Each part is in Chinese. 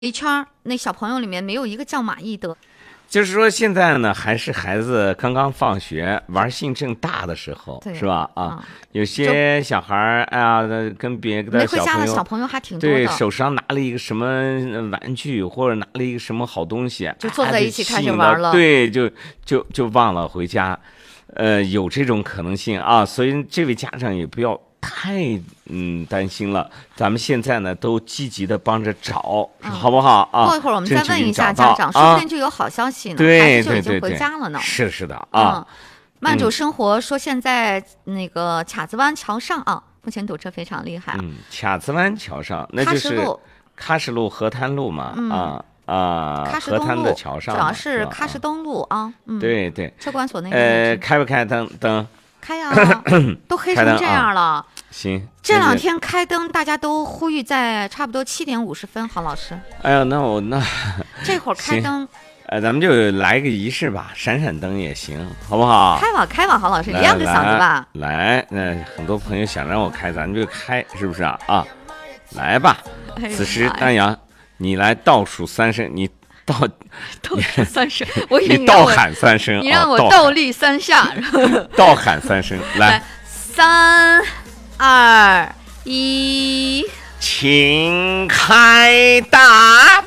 一圈那小朋友里面没有一个叫马义德。 就是说现在呢，还是孩子刚刚放学，玩性正大的时候，是吧？啊，有些小孩哎呀，跟别的小朋友还挺多的， 对，手上拿了一个什么玩具，或者拿了一个什么好东西， 就坐在一起开始玩了。 对，就忘了回家，有这种可能性啊。所以这位家长也不要太担心了，咱们现在呢都积极的帮着找，好不好啊？ 过一会儿我们再问一下家长，说不定就有好消息呢，孩子就已经回家了呢。 是的啊。 慢走生活说现在那个卡子湾桥上啊，目前堵车非常厉害。 卡子湾桥上那就是喀什路河滩路嘛， 喀什东路河滩的桥上， 主要是喀什东路啊。 对， 车管所那个开不开灯？ 开呀，都黑成这样了。 行， 这两天开灯，大家都呼吁在差不多7点50分。郝老师， 哎呀，那这会儿开灯， 咱们就来个仪式吧，闪闪灯也行，好不好？ 开吧，郝老师，你亮个嗓子吧。 来，很多朋友想让我开，咱们就开，是不是啊？来吧，此时丹阳，你来倒数3声，你倒数3声，我以为你倒喊3声， 你让我倒立3下， 倒喊3声，来 ，3、2、1， 请开大。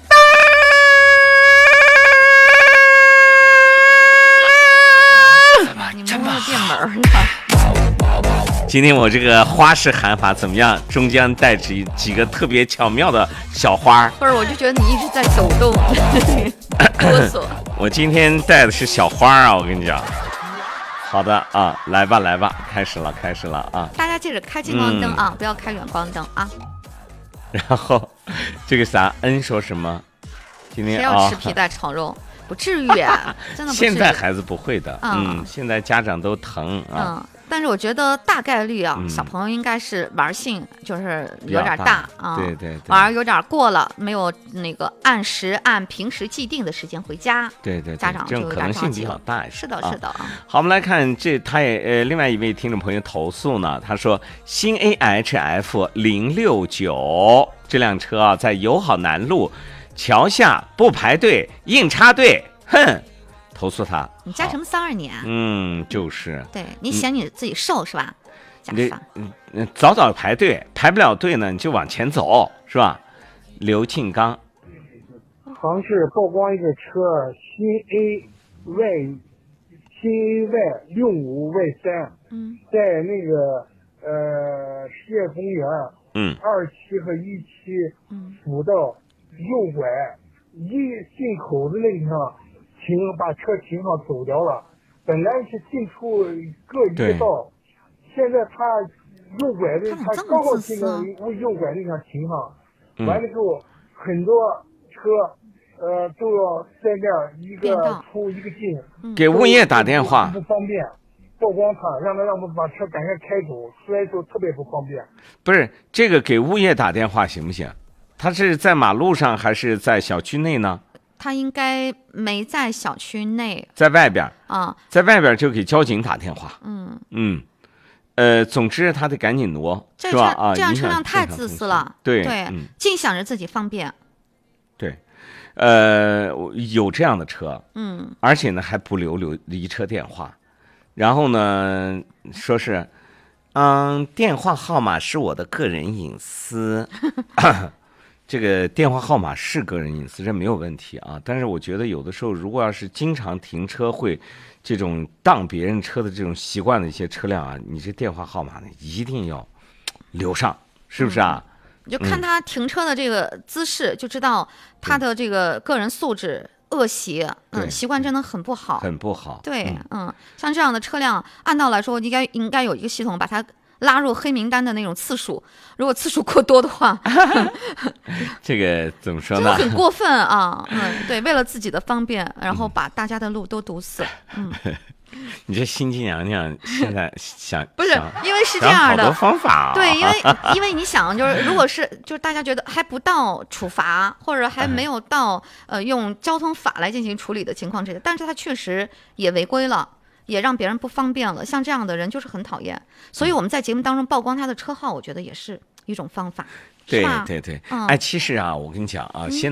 你摸摸电门今天我这个花式喊法怎么样？中间带着几个特别巧妙的小花。 不是，我就觉得你一直在抖动，哆嗦。 我今天带的是小花啊，我跟你讲。好的啊，来吧，开始了啊！ 大家记着开近光灯啊，不要开远光灯啊。 然后这个啥恩说什么？今天谁要吃皮带炒肉？不至于啊，真的不至于。 现在孩子不会的，现在家长都疼啊。 但是我觉得大概率啊，小朋友应该是玩性就是有点大啊， 对， 玩有点过了，没有那个按平时既定的时间回家， 对， 家长就有点可能性比较大。 是的啊。 好，我们来看他也另外一位听众朋友投诉呢，他说新 AHF 069这辆车啊，在友好南路桥下不排队硬插队，哼。投诉他， 你加什么32年？ 就是。 对，你嫌你自己瘦是吧？ 早排队，排不了队呢，你就往前走，是吧？刘庆刚， 好像是曝光一个车，新 AY 65Y3，在那个世界公园，2期和1期辅道右拐，一进口的那个地方。把车停好走掉了，本来是进出各一个道，现在他右拐的，他刚好进到右拐那上停上，完了之后很多车都要在那儿一个出一个进， 给物业打电话不方便，曝光他，让我们把车赶快开走，出来之后特别不方便。 不是这个给物业打电话行不行？他是在马路上还是在小区内呢？ 他应该没在小区内， 在外边啊， 在外边就给交警打电话。总之他得赶紧挪，是吧？啊， 这样车辆太自私了。 对， 净想着自己方便。 对，有这样的车，而且呢还不留离车电话，然后呢说是，电话号码是我的个人隐私。这个电话号码是个人隐私，这没有问题啊。但是我觉得有的时候，如果要是经常停车会这种当别人车的这种习惯的一些车辆啊，你这电话号码呢一定要留上，是不是啊？ 你就看他停车的这个姿势，就知道他的这个个人素质恶习，习惯真的很不好， 很不好。 对，像这样的车辆，按道来说应该有一个系统把它拉入黑名单的那种次数，如果次数过多的话， 这个怎么说呢？ 很过分啊！对，为了自己的方便，然后把大家的路都堵死。 你这心机娘娘现在想不是因为是这样的好多方法啊？ 对，因为你想，就是如果是就是大家觉得还不到处罚，或者还没有到用交通法来进行处理的情况之下，但是他确实也违规了。也让别人不方便了，像这样的人就是很讨厌，所以我们在节目当中曝光他的车号，我觉得也是一种方法。 对对对，哎，其实啊，我跟你讲啊，现